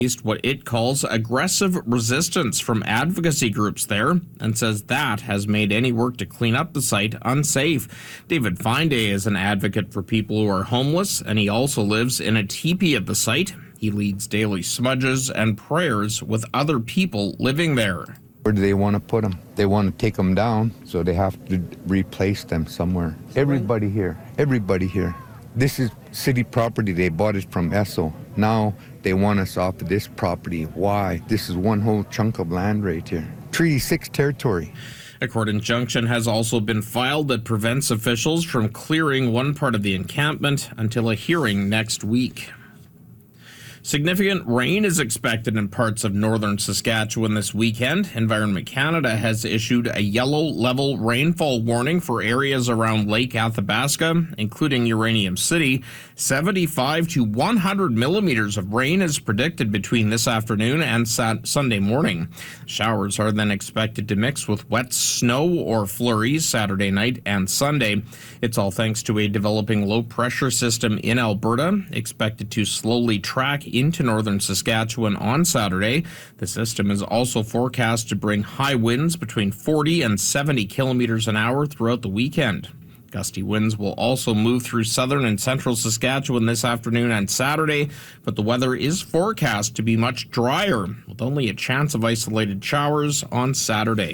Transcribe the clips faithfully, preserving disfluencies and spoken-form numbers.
faced what it calls aggressive resistance from advocacy groups there and says that has made any work to clean up the site unsafe. David Finday is an advocate for people who are homeless, and he also lives in a teepee at the site. He leads daily smudges and prayers with other people living there. Where do they want to put them? They want to take them down, so they have to replace them somewhere. Everybody here, everybody here. This is city property. They bought it from Esso. Now they want us off of this property. Why? This is one whole chunk of land right here. Treaty six territory. A court injunction has also been filed that prevents officials from clearing one part of the encampment until a hearing next week. Significant rain is expected in parts of northern Saskatchewan this weekend. Environment Canada has issued a yellow level rainfall warning for areas around Lake Athabasca, including Uranium City. seventy-five to one hundred millimeters of rain is predicted between this afternoon and sat- Sunday morning. Showers are then expected to mix with wet snow or flurries Saturday night and Sunday. It's all thanks to a developing low pressure system in Alberta, expected to slowly track into northern Saskatchewan on Saturday. The system is also forecast to bring high winds between forty and seventy kilometers an hour throughout the weekend. Gusty winds will also move through southern and central Saskatchewan this afternoon and Saturday, but the weather is forecast to be much drier, with only a chance of isolated showers on Saturday.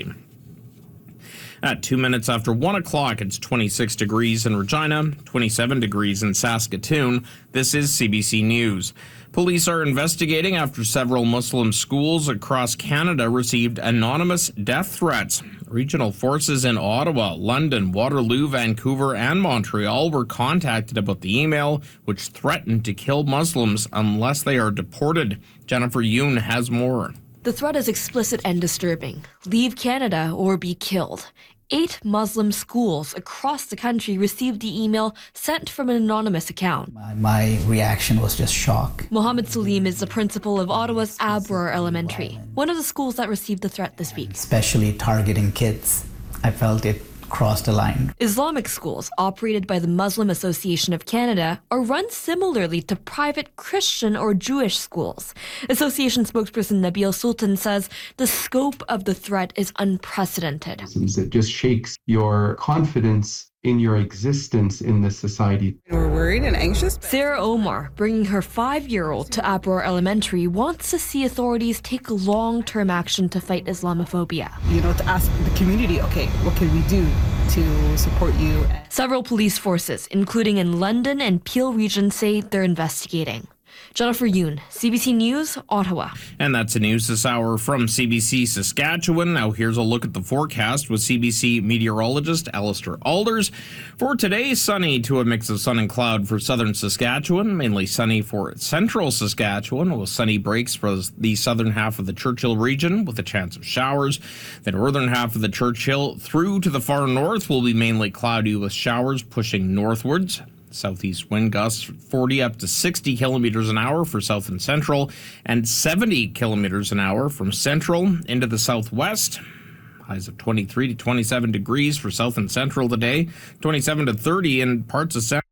At two minutes after one o'clock, it's twenty-six degrees in Regina, twenty-seven degrees in Saskatoon. This is C B C News. Police are investigating after several Muslim schools across Canada received anonymous death threats. Regional forces in Ottawa, London, Waterloo, Vancouver, and Montreal were contacted about the email, which threatened to kill Muslims unless they are deported. Jennifer Yoon has more. The threat is explicit and disturbing. Leave Canada or be killed. Eight Muslim schools across the country received the email sent from an anonymous account. My, my reaction was just shock. Mohammed Salim is the principal of Ottawa's Abror Elementary, one of the schools that received the threat this week. Especially targeting kids. I felt it crossed the line. Islamic schools operated by the Muslim Association of Canada are run similarly to private Christian or Jewish schools. Association spokesperson Nabil Sultan says the scope of the threat is unprecedented. It just shakes your confidence in your existence in this society. We're worried and anxious. Sarah Omar, bringing her five-year-old to Abror Elementary, wants to see authorities take long-term action to fight Islamophobia. You know, to ask the community, okay, what can we do to support you? Several police forces, including in London and Peel Region, say they're investigating. Jennifer Yoon, C B C News, Ottawa. And that's the news this hour from C B C Saskatchewan. Now here's a look at the forecast with C B C meteorologist Alistair Alders. For today, sunny to a mix of sun and cloud for southern Saskatchewan, mainly sunny for central Saskatchewan, with sunny breaks for the southern half of the Churchill region with a chance of showers. The northern half of the Churchill through to the far north will be mainly cloudy with showers pushing northwards. Southeast wind gusts forty up to sixty kilometers an hour for south and central, and seventy kilometers an hour from central into the southwest. Highs of twenty-three to twenty-seven degrees for south and central today, twenty-seven to thirty in parts of central.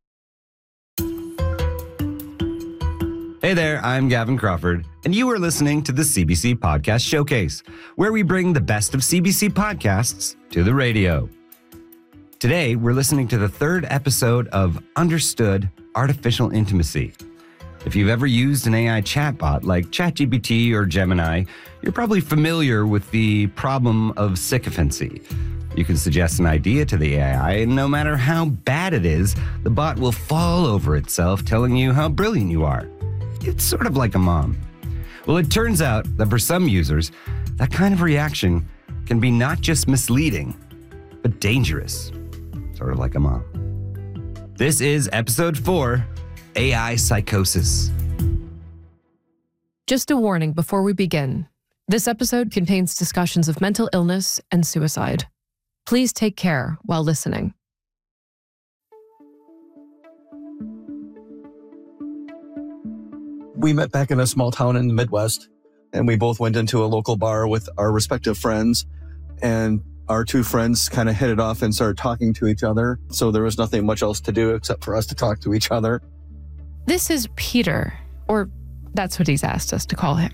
Hey there, I'm Gavin Crawford, and you are listening to the C B C Podcast Showcase, where we bring the best of C B C podcasts to the radio. Today, we're listening to the third episode of Understood Artificial Intimacy. If you've ever used an A I chatbot like ChatGPT or Gemini, you're probably familiar with the problem of sycophancy. You can suggest an idea to the A I, and no matter how bad it is, the bot will fall over itself telling you how brilliant you are. It's sort of like a mom. Well, it turns out that for some users, that kind of reaction can be not just misleading, but dangerous. Sort of like a mom. This is episode four, A I Psychosis. Just a warning before we begin. This episode contains discussions of mental illness and suicide. Please take care while listening. We met back in a small town in the Midwest, and we both went into a local bar with our respective friends, and our two friends kind of hit it off and started talking to each other. So there was nothing much else to do except for us to talk to each other. This is Peter, or that's what he's asked us to call him.